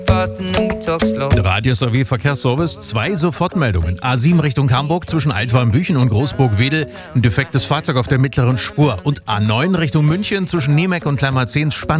Radius AW Verkehrsservice, 2 Sofortmeldungen. A7 Richtung Hamburg zwischen Altwarmbüchen und Großburg-Wedel, ein defektes Fahrzeug auf der mittleren Spur. Und A9 Richtung München zwischen Niemeck und Kleimarzens, spannend.